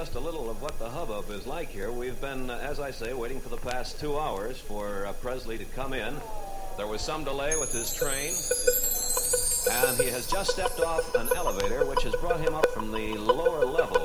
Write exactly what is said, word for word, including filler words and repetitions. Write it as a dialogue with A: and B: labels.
A: just a little of what the hubbub is like here. We've been, uh, as I say, waiting for the past two hours for uh, Presley to come in. There was some delay with his train, and he has just stepped off an elevator, which has brought him up from the lower level